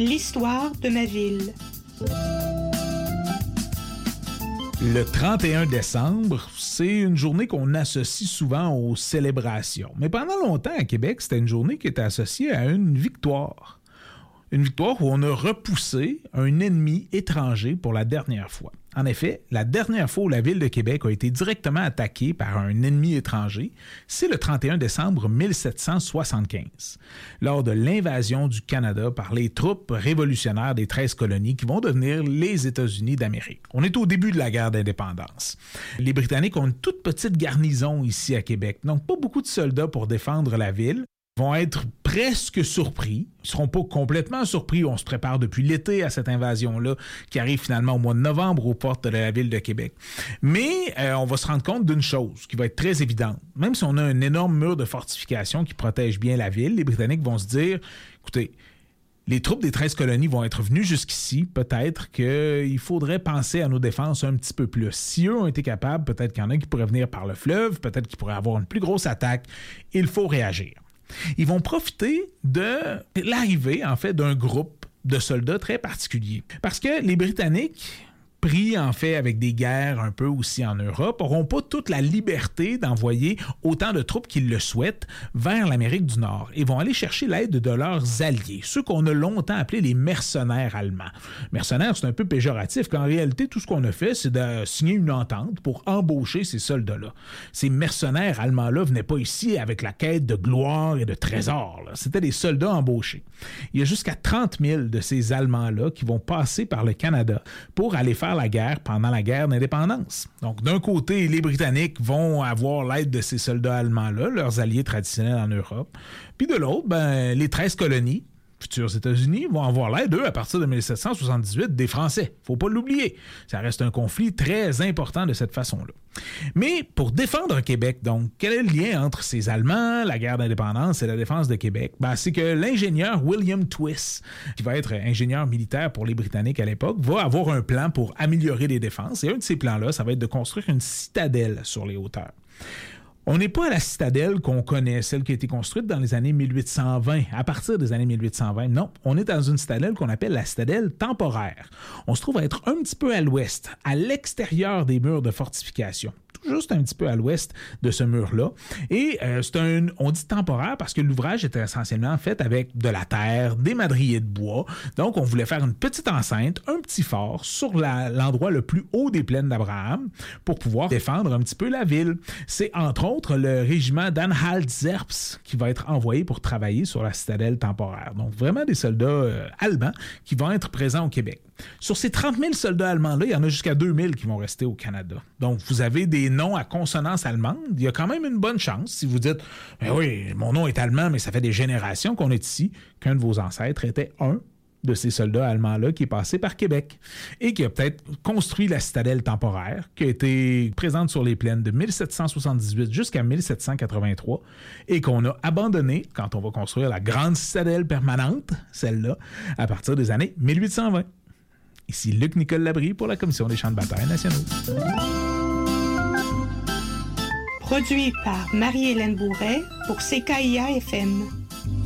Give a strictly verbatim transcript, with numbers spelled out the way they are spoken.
L'histoire de ma ville. Le trente et un décembre, c'est une journée qu'on associe souvent aux célébrations. Mais pendant longtemps, à Québec, c'était une journée qui était associée à une victoire. Une victoire où on a repoussé un ennemi étranger pour la dernière fois. En effet, la dernière fois où la ville de Québec a été directement attaquée par un ennemi étranger, c'est le trente et un décembre mille sept cent soixante-quinze, lors de l'invasion du Canada par les troupes révolutionnaires des treize colonies qui vont devenir les États-Unis d'Amérique. On est au début de la guerre d'indépendance. Les Britanniques ont une toute petite garnison ici à Québec, donc pas beaucoup de soldats pour défendre la ville. Vont être presque surpris. Ils ne seront pas complètement surpris. On se prépare depuis l'été à cette invasion-là qui arrive finalement au mois de novembre aux portes de la ville de Québec. Mais euh, on va se rendre compte d'une chose qui va être très évidente. Même si on a un énorme mur de fortification qui protège bien la ville, les Britanniques vont se dire, écoutez, les troupes des treize colonies vont être venues jusqu'ici. Peut-être qu'il faudrait penser à nos défenses un petit peu plus. Si eux ont été capables, peut-être qu'il y en a qui pourraient venir par le fleuve, peut-être qu'ils pourraient avoir une plus grosse attaque. Il faut réagir. Ils vont profiter de l'arrivée, en fait, d'un groupe de soldats très particulier. Parce que les Britanniques, pris en fait avec des guerres un peu aussi en Europe, n'auront pas toute la liberté d'envoyer autant de troupes qu'ils le souhaitent vers l'Amérique du Nord et vont aller chercher l'aide de leurs alliés, ceux qu'on a longtemps appelés les mercenaires allemands. Mercenaires, c'est un peu péjoratif, qu'en réalité, tout ce qu'on a fait, c'est de signer une entente pour embaucher ces soldats-là. Ces mercenaires allemands-là venaient pas ici avec la quête de gloire et de trésors, là. C'était des soldats embauchés. Il y a jusqu'à trente mille de ces Allemands-là qui vont passer par le Canada pour aller faire la guerre pendant la guerre d'indépendance. Donc, d'un côté, les Britanniques vont avoir l'aide de ces soldats allemands-là, leurs alliés traditionnels en Europe. Puis de l'autre, ben, les treize colonies, futurs États-Unis, vont avoir l'aide, eux, à partir de mille sept cent soixante-dix-huit, des Français. Faut pas l'oublier. Ça reste un conflit très important de cette façon-là. Mais pour défendre Québec, donc, quel est le lien entre ces Allemands, la guerre d'indépendance et la défense de Québec? Ben, c'est que l'ingénieur William Twiss, qui va être ingénieur militaire pour les Britanniques à l'époque, va avoir un plan pour améliorer les défenses. Et un de ces plans-là, ça va être de construire une citadelle sur les hauteurs. On n'est pas à la citadelle qu'on connaît, celle qui a été construite dans les années mille huit cent vingt, à partir des années mille huit cent vingt. Non, on est dans une citadelle qu'on appelle la citadelle temporaire. On se trouve à être un petit peu à l'ouest, à l'extérieur des murs de fortification. Juste un petit peu à l'ouest de ce mur-là. Et euh, c'est un, on dit temporaire parce que l'ouvrage était essentiellement fait avec de la terre, des madriers de bois. Donc, on voulait faire une petite enceinte, un petit fort sur la, l'endroit le plus haut des plaines d'Abraham pour pouvoir défendre un petit peu la ville. C'est entre autres le régiment d'Anhalt-Zerbst qui va être envoyé pour travailler sur la citadelle temporaire. Donc, vraiment des soldats euh, allemands qui vont être présents au Québec. Sur ces trente mille soldats allemands-là, il y en a jusqu'à deux mille qui vont rester au Canada. Donc, vous avez des noms à consonance allemande. Il y a quand même une bonne chance, si vous dites « Ben oui, mon nom est allemand, mais ça fait des générations qu'on est ici », qu'un de vos ancêtres était un de ces soldats allemands-là qui est passé par Québec et qui a peut-être construit la citadelle temporaire qui a été présente sur les plaines de mille sept cent soixante-dix-huit jusqu'à mille sept cent quatre-vingt-trois et qu'on a abandonnée quand on va construire la grande citadelle permanente, celle-là, à partir des années mille huit cent vingt. Ici Luc-Nicole Labrie pour la Commission des champs de bataille nationaux. Produit par Marie-Hélène Bourret pour C K I A F M.